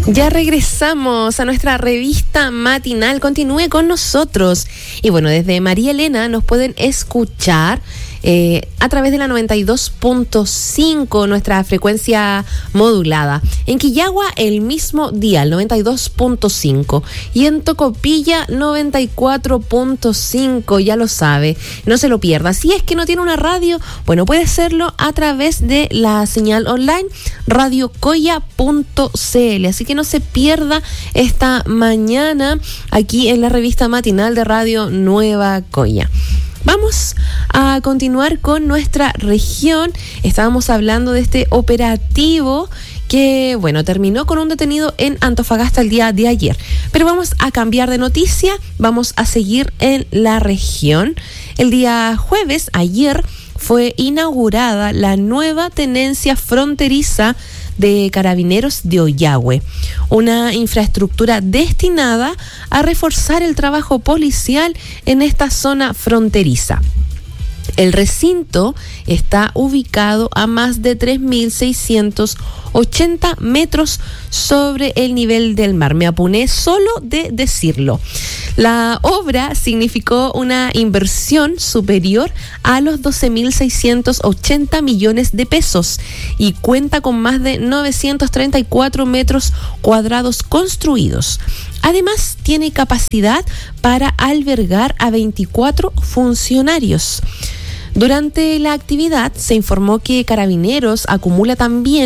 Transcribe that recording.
Ya regresamos a nuestra revista matinal. Continúe con nosotros. Y bueno, desde María Elena nos pueden escuchar a través de la 92.5, nuestra frecuencia modulada. En Quillagua, el mismo dial, 92.5. Y en Tocopilla, 94.5. Ya lo sabe, no se lo pierda. Si es que no tiene una radio, bueno, puede hacerlo a través de la señal online radiocoya.cl. Así que no se pierda esta mañana aquí en la revista matinal de Radio Nueva Coya. Vamos a continuar con nuestra región. Estábamos hablando de este operativo que, bueno, terminó con un detenido en Antofagasta el día de ayer. Pero vamos a cambiar de noticia, vamos a seguir en la región. El día jueves, ayer, fue inaugurada la nueva tenencia fronteriza de Carabineros de Ollagüe, una infraestructura destinada a reforzar el trabajo policial en esta zona fronteriza. El recinto está ubicado a más de 3.680 metros sobre el nivel del mar. Me apuné solo de decirlo. La obra significó una inversión superior a los 12.680 millones de pesos y cuenta con más de 934 metros cuadrados construidos. Además, tiene capacidad para albergar a 24 funcionarios. Durante la actividad se informó que Carabineros acumula también